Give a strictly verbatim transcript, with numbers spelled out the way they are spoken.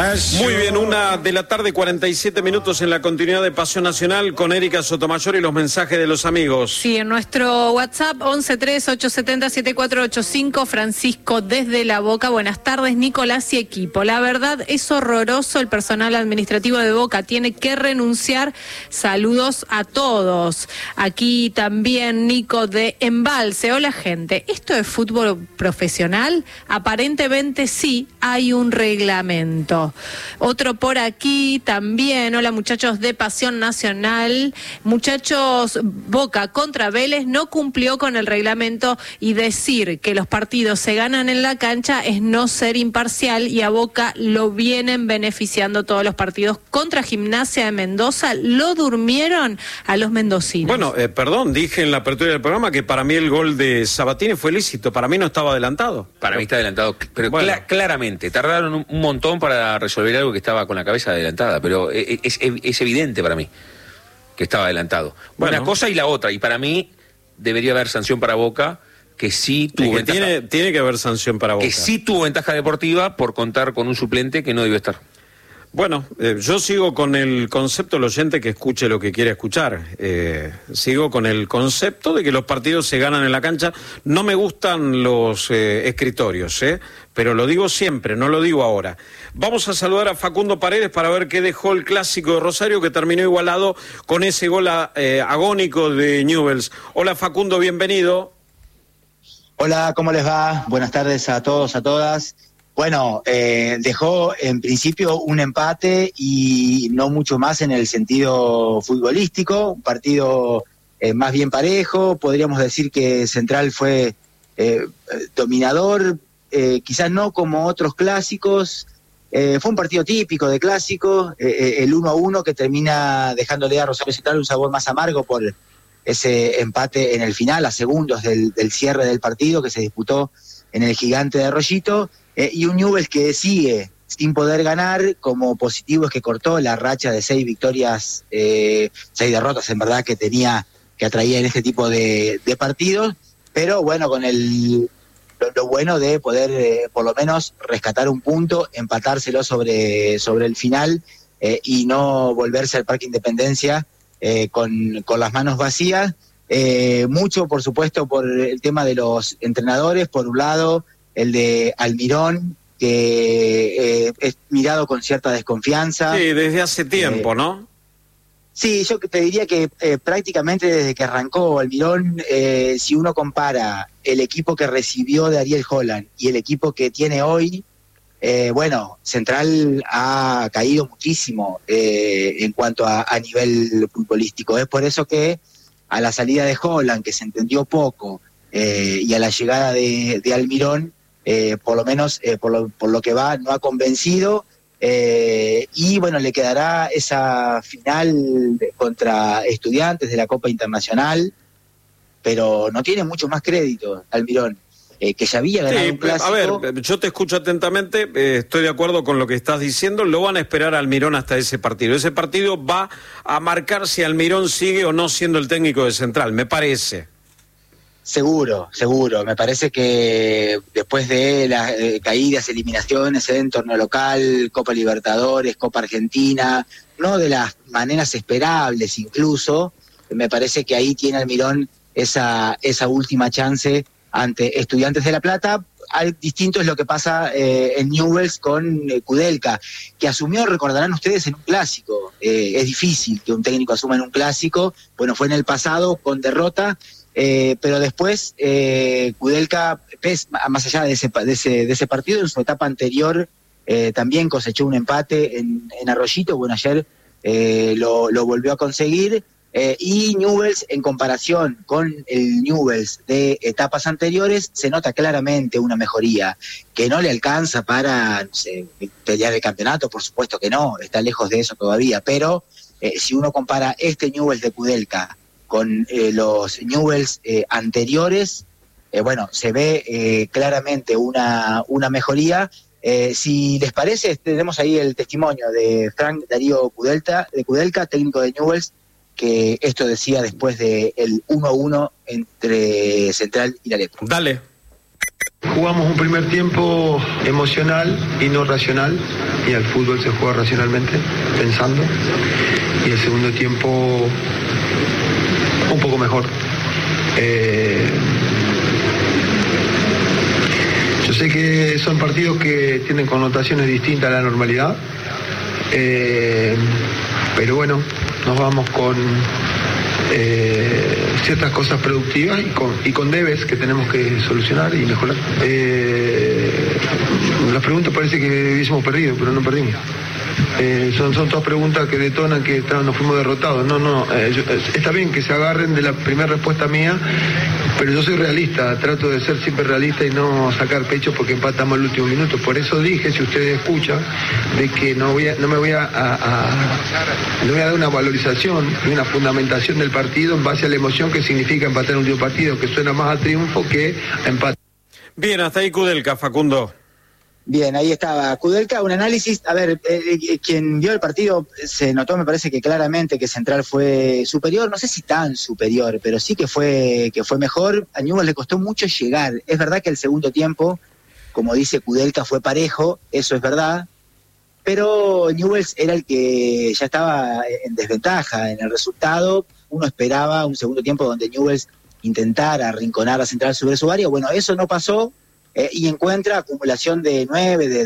Muy bien, una de la tarde, cuarenta y siete minutos en la continuidad de Pasión Nacional con Erika Sotomayor y los mensajes de los amigos. Sí, en nuestro WhatsApp once tres ocho siete cero siete cuatro ocho cinco, Francisco desde La Boca. Buenas tardes, Nicolás y equipo. La verdad es horroroso, el personal administrativo de Boca tiene que renunciar. Saludos a todos. Aquí también Nico de Embalse. Hola gente, ¿esto es fútbol profesional? Aparentemente sí, hay un reglamento. Otro por aquí también. Hola muchachos de Pasión Nacional. Muchachos, Boca contra Vélez no cumplió con el reglamento y decir que los partidos se ganan en la cancha es no ser imparcial, y a Boca lo vienen beneficiando todos los partidos. Contra Gimnasia de Mendoza lo durmieron a los mendocinos. Bueno, eh, perdón, dije en la apertura del programa que para mí el gol de Sabatini fue lícito, para mí no estaba adelantado. Para mí está adelantado, pero bueno, cl- claramente, tardaron un, un montón para resolver algo que estaba con la cabeza adelantada, pero es, es, es evidente para mí que estaba adelantado. Bueno. Una cosa y la otra, y para mí debería haber sanción para Boca, que sí tuvo que ventaja. Tiene, tiene que haber sanción para Boca. Que sí tuvo ventaja deportiva por contar con un suplente que no debió estar. Bueno, eh, yo sigo con el concepto, el oyente que escuche lo que quiere escuchar. Eh, sigo con el concepto de que los partidos se ganan en la cancha. No me gustan los eh, escritorios, ¿eh? Pero lo digo siempre, no lo digo ahora. Vamos a saludar a Facundo Paredes para ver qué dejó el clásico de Rosario, que terminó igualado con ese gol eh, agónico de Newell's. Hola Facundo, bienvenido. Hola, ¿cómo les va? Buenas tardes a todos, a todas. Bueno, eh, dejó en principio un empate y no mucho más en el sentido futbolístico, un partido eh, más bien parejo. Podríamos decir que Central fue eh, dominador, eh, quizás no como otros clásicos. Eh, fue un partido típico de clásico, eh, el uno a uno que termina dejándole a Rosario Central un sabor más amargo por ese empate en el final, a segundos del, del cierre del partido que se disputó en el Gigante de Arroyito. Eh, y un Newell's que sigue sin poder ganar. Como positivo es que cortó la racha de seis victorias, eh, seis derrotas en verdad que tenía, que atraía en este tipo de, de partidos, pero bueno, con el lo, lo bueno de poder eh, por lo menos rescatar un punto, empatárselo sobre, sobre el final eh, y no volverse al Parque Independencia eh, con, con las manos vacías. Eh, mucho por supuesto por el tema de los entrenadores, por un lado el de Almirón, que eh, es mirado con cierta desconfianza. Sí, desde hace tiempo, eh, ¿no? Sí, yo te diría que eh, prácticamente desde que arrancó Almirón, eh, si uno compara el equipo que recibió de Ariel Holland y el equipo que tiene hoy, eh, bueno, Central ha caído muchísimo eh, en cuanto a, a nivel futbolístico. Es por eso que a la salida de Holland, que se entendió poco, eh, y a la llegada de, de Almirón, Eh, por lo menos eh, por, lo, por lo que va no ha convencido, eh, y bueno, le quedará esa final de, contra Estudiantes de la Copa Internacional, pero no tiene mucho más crédito Almirón, eh, que ya había ganado sí, un clásico. A ver, yo te escucho atentamente, eh, estoy de acuerdo con lo que estás diciendo. Lo van a esperar a Almirón hasta ese partido. Ese partido va a marcar si Almirón sigue o no siendo el técnico de Central, me parece. Seguro, seguro. Me parece que después de las eh, caídas, eliminaciones en torneo local, Copa Libertadores, Copa Argentina, no de las maneras esperables incluso, me parece que ahí tiene Almirón esa, esa última chance ante Estudiantes de La Plata. Al distinto es lo que pasa eh, en Newell's con eh, Kudelka, que asumió, recordarán ustedes, en un clásico. Eh, es difícil que un técnico asuma en un clásico. Bueno, fue en el pasado con derrota. Eh, pero después eh, Kudelka, más allá de ese, de, ese, de ese partido, en su etapa anterior eh, también cosechó un empate en, en Arroyito. Bueno, ayer eh, lo, lo volvió a conseguir, eh, y Newell's, en comparación con el Newell's de etapas anteriores, se nota claramente una mejoría que no le alcanza para, no sé, pelear el campeonato, por supuesto que no, está lejos de eso todavía, pero eh, si uno compara este Newell's de Kudelka con eh, los Newell's eh, anteriores, eh, bueno, se ve eh, claramente una, una mejoría. Eh, si les parece, tenemos ahí el testimonio de Frank Darío Kudelka, de Kudelka, técnico de Newell's, que esto decía después del uno a uno entre Central y La Lepra. Dale. Jugamos un primer tiempo emocional y no racional, y al fútbol se juega racionalmente, pensando, y el segundo tiempo un poco mejor. Eh, yo sé que son partidos que tienen connotaciones distintas a la normalidad, eh, pero bueno, nos vamos con eh, ciertas cosas productivas y con, y con debes que tenemos que solucionar y mejorar. Eh, las preguntas parece que hubiésemos perdido, pero no perdimos. Eh, son, son todas preguntas que detonan que está, nos fuimos derrotados. No, no, eh, yo, está bien que se agarren de la primera respuesta mía, pero yo soy realista, trato de ser siempre realista y no sacar pecho porque empatamos al último minuto. Por eso dije, si ustedes escuchan, de que no voy a, no me voy a, a, a no voy a dar una valorización y una fundamentación del partido en base a la emoción que significa empatar un último partido, que suena más a triunfo que a empate. Bien, hasta ahí Kudelka, Facundo. Bien, ahí estaba Kudelka, un análisis. A ver, eh, quien vio el partido se notó, me parece que claramente que Central fue superior, no sé si tan superior, pero sí que fue que fue mejor. A Newell's le costó mucho llegar. Es verdad que el segundo tiempo, como dice Kudelka, fue parejo, eso es verdad, pero Newell's era el que ya estaba en desventaja en el resultado. Uno esperaba un segundo tiempo donde Newell's intentara arrinconar a Central sobre su área. Bueno, eso no pasó. Eh, y encuentra acumulación de nueve, de